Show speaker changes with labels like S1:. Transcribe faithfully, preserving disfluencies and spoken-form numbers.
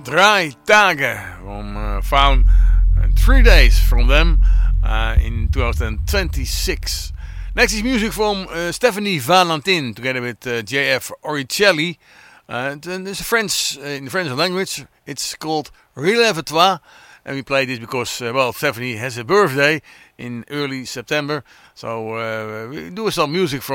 S1: Drei Tage from uh, found uh, three days from them uh, in twenty twenty-six. Next is music from uh, Stephanie Valentin together with uh, J F Oricelli. Uh, and it's a French uh, in the French language. It's called Relève-toi, and we play this because uh, well, Stephanie has a birthday in early September, so uh, we do some music from